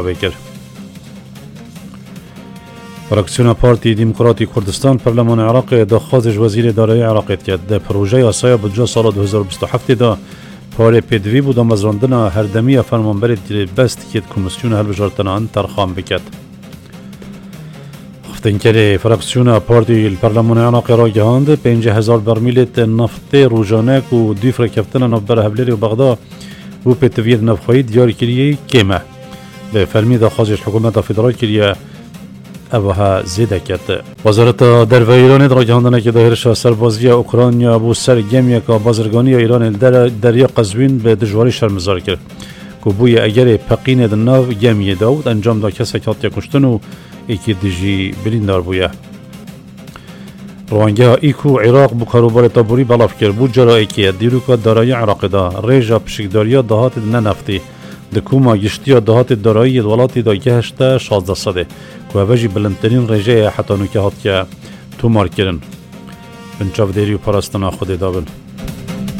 عراق بکر. فراکسیون پارتی دموکراتی کردستان پارلمان عراق داخوازش وزیر دارایی عراق کرد در پروژه آسیا بودجه سال 2027 دا پاره پیدوی بود و مزراندن هردمی فرمانبر بست که کمیسیون حل وزارتان آن ترخام بکد. خفتنکر فراکسیون پارتی پارلمان عراق را گهاند 5000 برمیل نفت روزانه و دیف رکفتن نفبر هبلری و بغداد و پیتوی نفخوی دیاری کریه کمه به فرمی داخوازش حکومت فدرال کریه اوها زیده کرد. وزارت در ایران را گهاندن که داهرش سربازی اوکراینیا بو سر گمی که بازرگانی ایران دریا قزوین به دشواری شرمزار کرد که بوی اگر پقین دناو گمی داود انجام دا کسی که حتی کشتن و ایکی دیجی بلیندار بویه. روانگه ایکو عراق بو کاروبار تابوری بلاف کرد بود جرایی که دیرو که دارایی عراق دا ریجا پشکداریا دهات ننفتی دکوما گشتیا دهات دارایی دولاتی دا گهشت 16 صده که اوجی بلندترین ریجه حتی نوکه هات که تو مار کرن. بنچاف دیری و پرستنا خود دابن.